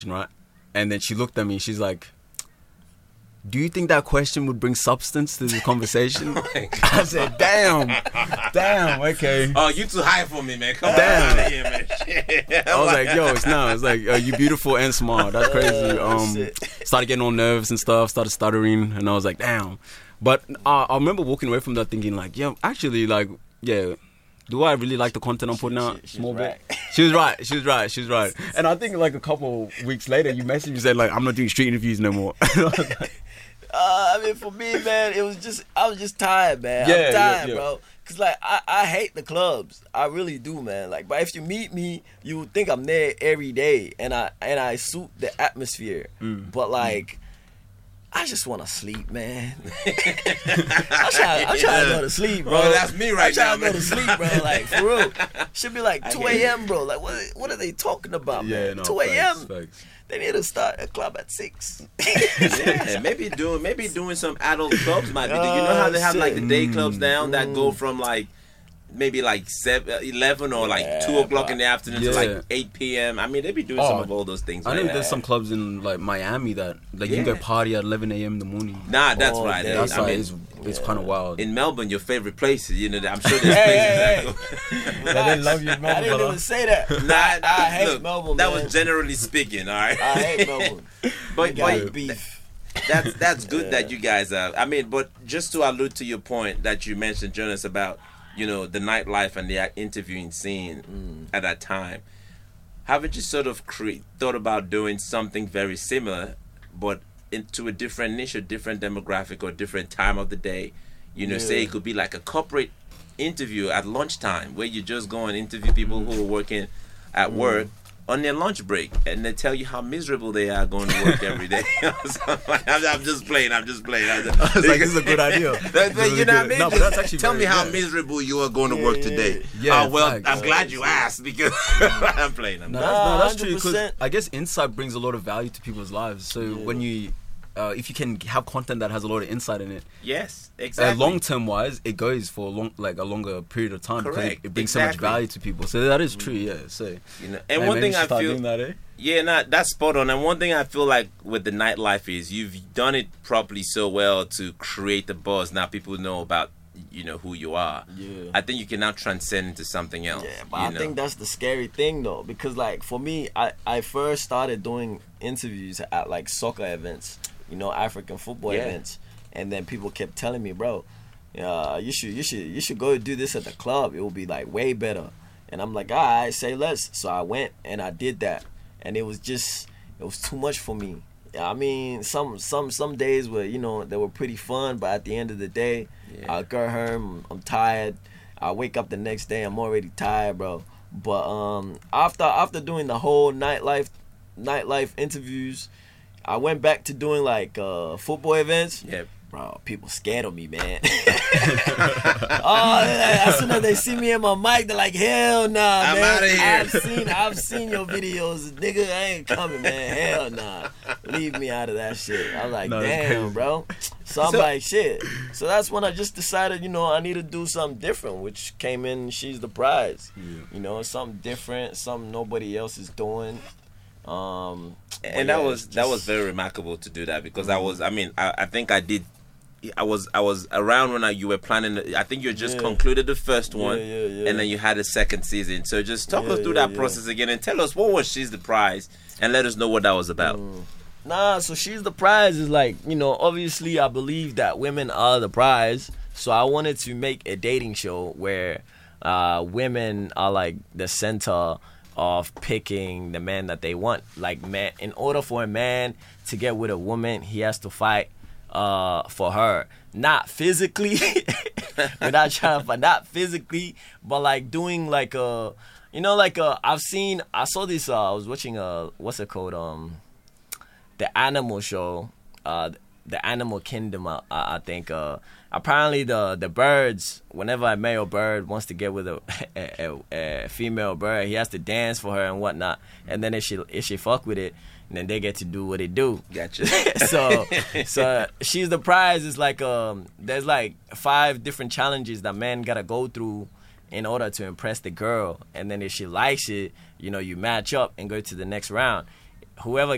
right? And then she looked at me. She's like, do you think that question would bring substance to the conversation? I said, damn, okay. Oh, you too high for me, man. Come Damn. on here, man. Shit. I was like, yo, it's not. It's like, you beautiful and smart. That's crazy. Started getting on nerves and stuff. Started stuttering, and I was like, damn. But I remember walking away from that thinking, like, yeah, actually, like, yeah. Do I really like the content I'm putting out? Small bit. She was right. And I think like a couple weeks later, you messaged me and said like, I'm not doing street interviews no more. I mean, for me, man, I was just tired, man. I'm tired, bro. Cause like I hate the clubs. I really do, man. Like, but if you meet me, you would think I'm there every day, and I suit the atmosphere. But like, I just want to sleep, man. I'm trying to go to sleep, bro. Oh, that's me right now, I'm trying to go to sleep, bro. Like, for real. Should be like 2 a.m., bro. Like, what are they talking about, man? 2 a.m.? Facts. They need to start a club at 6. Yeah, maybe doing some adult clubs might be. You know how they have like the day clubs now that go from like maybe like 11 or like 2 o'clock in the afternoon to like 8 p.m. I mean, they be doing some of all those things. I know right? there's some clubs in like Miami that like you can go party at 11 a.m. in the morning. Nah, that's right. That's I mean, it's kind of wild. In Melbourne, your favorite places, you know, I'm sure there's places that go. They love you in Melbourne. I didn't even say that. Nah, I hate look, Melbourne, that man. was generally speaking, all right? I hate Melbourne. But beef. That's good that you guys are. I mean, but just to allude to your point that you mentioned, Jonas, about, you know, the nightlife and the interviewing scene at that time, haven't you sort of thought about doing something very similar, but into a different niche, a different demographic, or different time of the day? You know, say it could be like a corporate interview at lunchtime where you just go and interview people who are working at work on their lunch break, and they tell you how miserable they are going to work every day. I'm just playing. I was like, this is a good idea. You know what I mean? No, but that's actually tell me how good. miserable you are going to work today. Yeah, well, facts. I'm glad you asked because I'm playing. No, that's true, because I guess insight brings a lot of value to people's lives. So when you, if you can have content that has a lot of insight in it, yes, exactly. Long-term wise, it goes for a longer period of time. Correct. Because it brings so much value to people. So that is true, yeah. So, you know, and one thing I feel, that, that's spot on. And one thing I feel like with the nightlife is you've done it properly so well to create the buzz. Now people know about, you know, who you are. Yeah. I think you can now transcend into something else. Yeah, but I think that's the scary thing though, because like for me, I first started doing interviews at like soccer events, you know, African football events, and then people kept telling me, bro, you should go do this at the club. It will be like way better. And I'm like, all right, say less. So I went and I did that, and it was too much for me. I mean, some days were, you know, they were pretty fun, but at the end of the day, I go home, I'm tired. I wake up the next day, I'm already tired, bro. But after doing the whole nightlife interviews, I went back to doing like football events. Yep. Bro, people scared of me, man. As soon as they see me in my mic, they're like, hell nah, I'm man. outta here. I've seen your videos. Nigga, I ain't coming, man. Hell nah. Leave me out of that shit. I was like, damn, bro. So I'm like, shit. So that's when I just decided, you know, I need to do something different, which came in She's the Prize. Yeah. You know, something different, something nobody else is doing. And that was very remarkable to do that, because I think I was around when you were planning. I think you just concluded the first one, and then you had a second season. So just talk us through that process again, and tell us what was She's the Prize, and let us know what that was about. So She's the Prize is like, you know, obviously I believe that women are the prize. So I wanted to make a dating show where women are like the center of picking the man that they want. Like, man, in order for a man to get with a woman, he has to fight for her, not physically, not physically, but like doing like I was watching what's it called, the Animal Show, the Animal Kingdom, I think. Apparently the birds, whenever a male bird wants to get with a female bird, he has to dance for her and whatnot, and then if she fuck with it, and then they get to do what they do. Gotcha. so She's the Prize is like there's like 5 different challenges that men gotta go through in order to impress the girl, and then if she likes it, you know, you match up and go to the next round. Whoever